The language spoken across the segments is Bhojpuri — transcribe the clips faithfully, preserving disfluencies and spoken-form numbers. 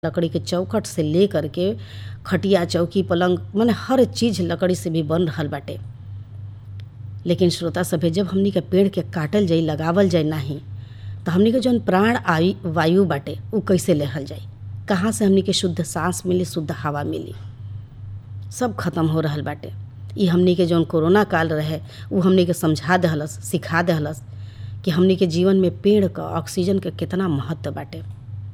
लकड़ी के चौखट से ले करके खटिया चौकी पलंग माने हर चीज़ लकड़ी से भी बन रहल बाटे। लेकिन श्रोता सभे, जब हमनी के पेड़ के काटल जाई, लगावल जाए नाही, तो हमनी के जौन प्राण आयु वायु बाटे उ कैसे लेहल जाई? कहाँ से हमनी के शुद्ध सांस मिली, शुद्ध हवा मिली? सब खत्म हो रहल बाटे। ई हमनी के जौन कोरोना काल रहे उ हमनी के समझा देहलस, सिखा देहलस कि हमनी के जीवन में पेड़ क ऑक्सीजन के कितना महत्व बाटे।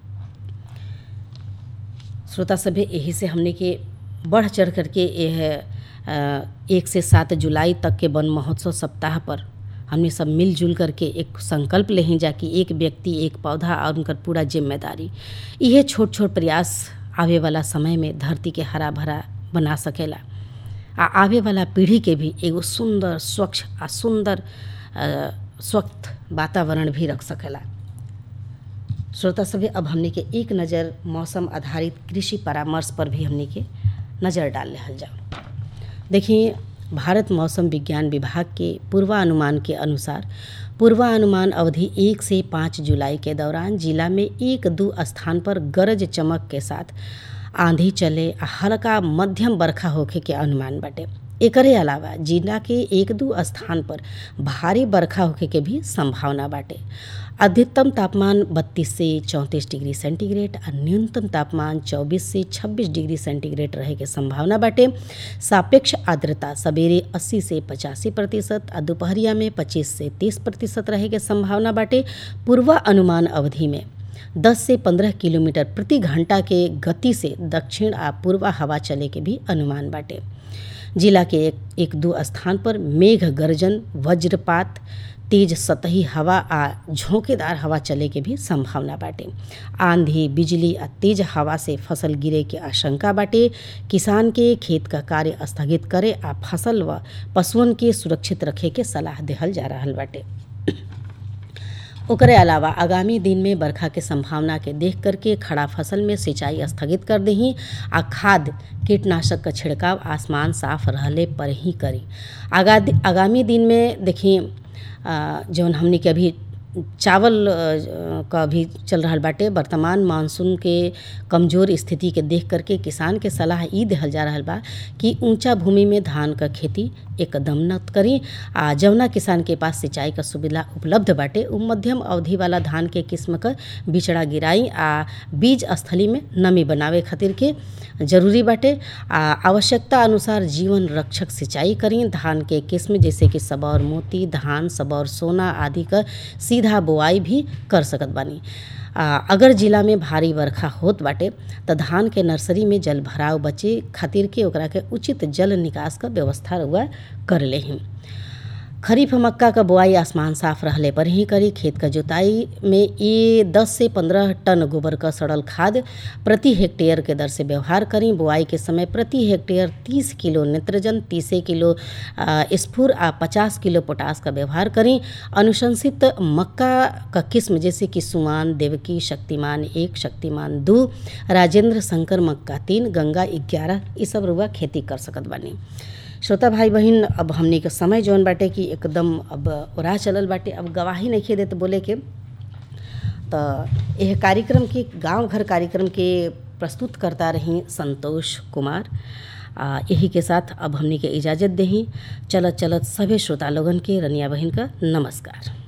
श्रोता सभे, यही से हमने के बढ़ चढ़ करके यह एक से सात जुलाई तक के वन महोत्सव सप्ताह पर हमने सब मिलजुल करके एक संकल्प लें जा कि एक व्यक्ति एक पौधा और उनकर पूरा जिम्मेदारी। यह छोट छोट प्रयास आवे वाला समय में धरती के हरा भरा बना सकेला आ आवे वाला पीढ़ी के भी एगो सुंदर स्वच्छ आ सुंदर स्वच्छ वातावरण भी रख सकेला। श्रोता सभी, अब हमने के एक नज़र मौसम आधारित कृषि परामर्श पर भी हमने के नज़र डाल लेहल जाओ। देखिए, भारत मौसम विज्ञान विभाग के पूर्वानुमान के अनुसार पूर्वानुमान अवधि एक से पाँच जुलाई के दौरान जिला में एक दो स्थान पर गरज चमक के साथ आंधी चले आ हल्का मध्यम बरखा होखे के अनुमान बाटे। एकरे अलावा जिला के एक दो स्थान पर भारी बरखा होखे के भी संभावना बाटे। अधिकतम तापमान बत्तीस से चौंतीस डिग्री सेंटीग्रेड और न्यूनतम तापमान चौबीस से छब्बीस डिग्री सेंटीग्रेड रहे के संभावना बाटे। सापेक्ष आर्द्रता सवेरे अस्सी से पचासी प्रतिशत और दोपहरिया में पच्चीस से तीस प्रतिशत रहे के संभावना बाटे। पूर्वानुमान अवधि में दस से पंद्रह किलोमीटर प्रति घंटा के गति से दक्षिण आ पूर्वा हवा चले के भी अनुमान बाटे। जिला के एक, एक दो स्थान पर मेघ गर्जन, वज्रपात, तेज सतही हवा आ झोंकेदार हवा चले के भी संभावना बाटे। आंधी, बिजली आ तेज हवा से फसल गिरे के आशंका बाटे। किसान के खेत का कार्य स्थगित करे आ फसल व पशुओं के सुरक्षित रखे के सलाह देहल जा रहल बाटे। ओकरे अलावा आगामी दिन में बरखा के संभावना के देख करके खड़ा फसल में सिंचाई स्थगित कर दही आ खाद कीटनाशक का छिड़काव आसमान साफ रहले पर ही करी। आगा आगामी दिन में देखिए, जौन हमने के अभी चावल का भी चल रहा बाटे। वर्तमान मानसून के कमज़ोर स्थिति के देख करके किसान के सलाह ई देहल जा रहल बा कि ऊंचा भूमि में धान का खेती एकदम न करी। आ जौना किसान के पास सिंचाई का सुविधा उपलब्ध बाटे उ मध्यम अवधि वाला धान के किस्म का बिचड़ा गिराई आ बीज स्थली में नमी बनावे खातिर के जरूरी बाटे। आ आवश्यकता अनुसार जीवन रक्षक सिंचाई करी। धान के किस्म जैसे कि सबौर मोती, धान सबौर सोना आदि का सीधा बोआई भी कर सकत बानी। आ, अगर जिला में भारी बरखा होत बाटे तो धान के नर्सरी में जल भराव बचे खातिर के ओकरा के उचित जल निकास का व्यवस्था हुआ कर लेही। खरीफ मक्का का बोआई आसमान साफ रहले पर ही करी। खेत का जुताई में ये दस से पंद्रह टन गोबर का सड़ल खाद प्रति हेक्टेयर के दर से व्यवहार करी। बोआई के समय प्रति हेक्टेयर तीस किलो नाइट्रोजन, तीस किलो स्फूर आ पचास किलो पोटास का व्यवहार करी। अनुशंसित मक्का का किस्म जैसे कि सुमान, देवकी, शक्तिमान एक, शक्तिमान दो, राजेंद्र शंकर मक्का तीन, गंगा ग्यारह, ये सब रुआ खेती कर सकत बानी। श्रोता भाई बहन, अब हमने के समय जौन बाटे कि एकदम अब ओरा चलल बाटे, अब गवाही नहीं देत बोले के। तो यह कार्यक्रम के गांव घर कार्यक्रम के प्रस्तुत करता रही संतोष कुमार। आ, यही के साथ अब हमने के इजाज़त दही। चलत चलत सभी श्रोता लोगन के रनिया बहन का नमस्कार।